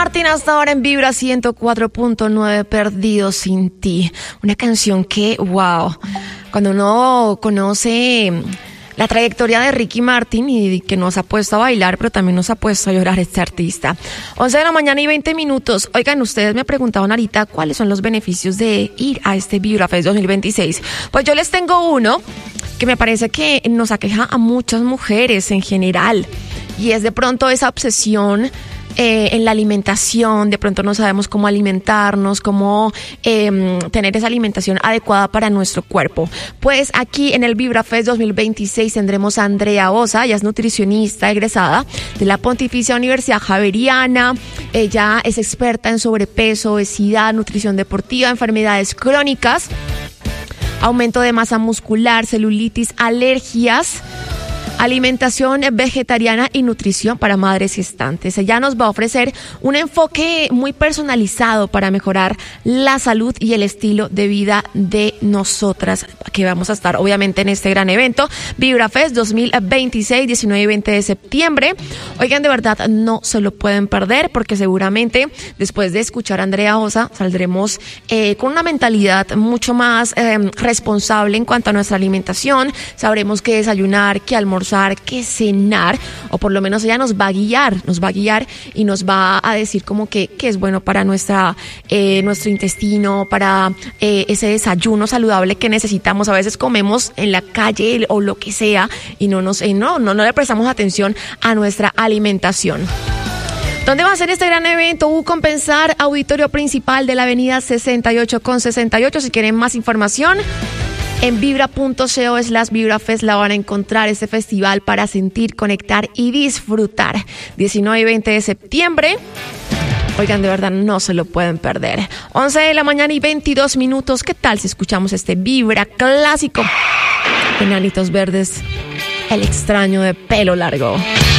Martin hasta ahora en Vibra 104.9, Perdido sin ti. Una canción que, wow, cuando uno conoce la trayectoria de Ricky Martin y que nos ha puesto a bailar, pero también nos ha puesto a llorar este artista. 11 de la mañana y 20 minutos. Oigan, ustedes me preguntaban ahorita cuáles son los beneficios de ir a este Vibra Fest 2026. Pues yo les tengo uno que me parece que nos aqueja a muchas mujeres en general, y es de pronto esa obsesión en la alimentación. De pronto no sabemos cómo alimentarnos, cómo tener esa alimentación adecuada para nuestro cuerpo. Pues aquí en el Vibra Fest 2026 tendremos a Andrea Osa. Ella es nutricionista egresada de la Pontificia Universidad Javeriana. Ella es experta en sobrepeso, obesidad, nutrición deportiva, enfermedades crónicas, aumento de masa muscular, celulitis, alergias, alimentación vegetariana y nutrición para madres gestantes. Ella nos va a ofrecer un enfoque muy personalizado para mejorar la salud y el estilo de vida de nosotras, que vamos a estar obviamente en este gran evento, Vibra Fest 2026, 19 y 20 de septiembre. Oigan, de verdad no se lo pueden perder, porque seguramente después de escuchar a Andrea Osa saldremos con una mentalidad mucho más responsable en cuanto a nuestra alimentación. Sabremos qué desayunar, qué almorzar, qué cenar, o por lo menos ella nos va a guiar y nos va a decir como que qué es bueno para nuestro intestino, para ese desayuno saludable que necesitamos. A veces comemos en la calle o lo que sea y no le prestamos atención a nuestra alimentación. ¿Dónde va a ser este gran evento? Compensar, auditorio principal de la avenida 68 con 68. Si quieren más información, en vibra.co/VibraFest la van a encontrar, este festival para sentir, conectar y disfrutar. 19 y 20 de septiembre. Oigan, de verdad no se lo pueden perder. 11 de la mañana y 22 minutos. ¿Qué tal si escuchamos este Vibra clásico? Enanitos Verdes, El extraño de pelo largo.